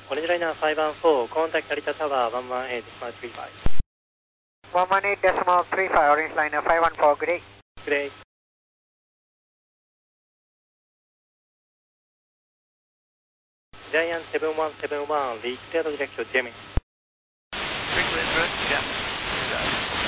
Orange Liner 514, contact Narita Tower 118.35. 118.35, Orange Liner 514, good day. Good day. Giant 7171, reach the direct to Jimmy. Frequent route, yeah.